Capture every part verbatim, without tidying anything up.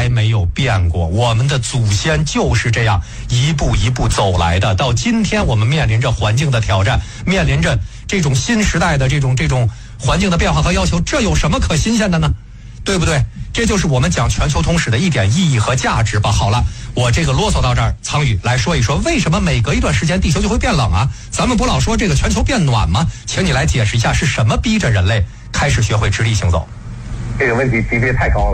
来没有变过，我们的祖先就是这样一步一步走来的。到今天我们面临着环境的挑战，面临着这种新时代的这种这种环境的变化和要求，这有什么可新鲜的呢？对不对？这就是我们讲全球通史的一点意义和价值吧。好了，我这个啰嗦到这儿，苍宇来说一说，为什么每隔一段时间地球就会变冷啊？咱们不老说这个全球变暖吗？请你来解释一下，是什么逼着人类开始学会直立行走？ 这个问题级别太高了。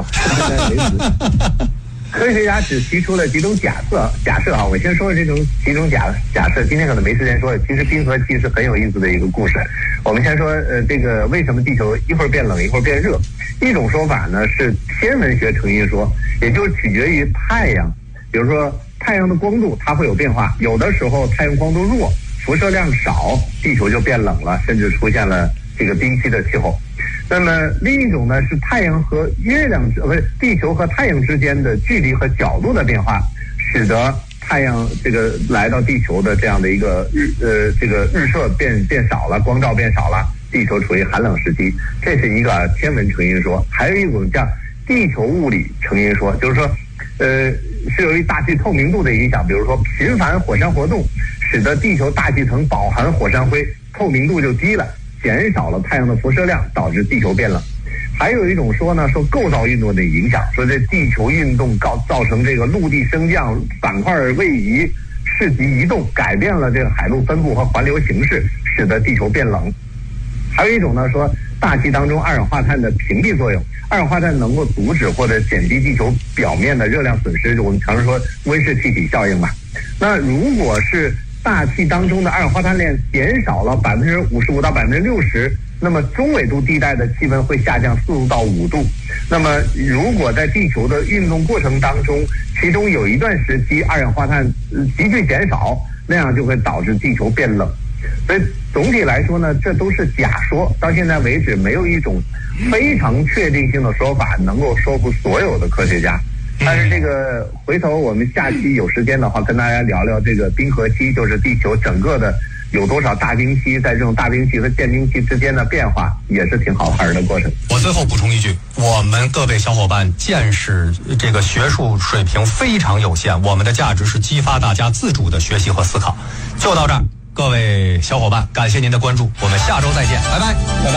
科学家只提出了几种假设，假设啊，我先说这种几种假假设。今天可能没时间说，其实冰河期是很有意思的一个故事。我们先说，呃，这个为什么地球一会儿变冷一会儿变热？一种说法呢是天文学成因说，也就是取决于太阳，比如说太阳的光度它会有变化，有的时候太阳光度弱，辐射量少，地球就变冷了，甚至出现了这个冰期的气候。那么另一种呢是太阳和月亮不是地球和太阳之间的距离和角度的变化，使得太阳这个来到地球的这样的一个日呃这个日射变变少了，光照变少了，地球处于寒冷时期，这是一个天文成因说。还有一种叫地球物理成因说，就是说呃是由于大气透明度的影响，比如说频繁火山活动使得地球大气层饱含火山灰，透明度就低了，减少了太阳的辐射量，导致地球变冷。还有一种说呢，说构造运动的影响，说这地球运动造造成这个陆地升降、板块位移、市极移动，改变了这个海陆分布和环流形势，使得地球变冷。还有一种呢，说大气当中二氧化碳的屏蔽作用，二氧化碳能够阻止或者减低地球表面的热量损失，我们常说温室气体效应嘛。那如果是大气当中的二氧化碳量减少了百分之五十五到百分之六十，那么中纬度地带的气温会下降四度到五度。那么如果在地球的运动过程当中，其中有一段时期二氧化碳急剧减少，那样就会导致地球变冷。所以总体来说呢，这都是假说，到现在为止没有一种非常确定性的说法能够说服所有的科学家。但是这个回头我们下期有时间的话，跟大家聊聊这个冰河期，就是地球整个的有多少大冰期，在这种大冰期和间冰期之间的变化，也是挺好玩的过程。 我最后补充一句，我们各位小伙伴见识这个学术水平非常有限，我们的价值是激发大家自主的学习和思考。就到这儿，各位小伙伴，感谢您的关注，我们下周再见，拜拜，拜拜。